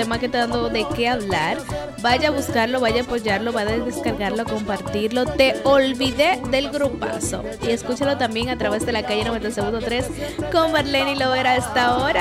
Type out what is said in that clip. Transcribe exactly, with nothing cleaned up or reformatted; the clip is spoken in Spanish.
tema que está dando de qué hablar. Vaya a buscarlo, vaya a apoyarlo, vaya a descargarlo, compartirlo. Te olvidé del grupazo. Y escúchalo también a través de la calle noventa y seis punto tres con Marlene Lovera hasta ahora.